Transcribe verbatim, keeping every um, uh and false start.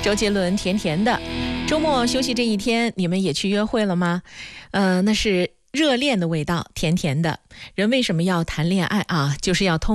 周杰伦甜甜的。周末休息这一天，你们也去约会了吗？呃，那是热恋的味道，甜甜的。人为什么要谈恋爱啊？就是要通